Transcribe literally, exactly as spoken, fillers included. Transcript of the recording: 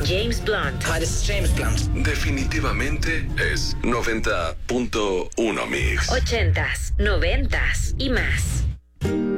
James Blunt. Hi, this is James Blunt. Definitivamente es noventa punto uno Mix. Ochentas, noventas y más.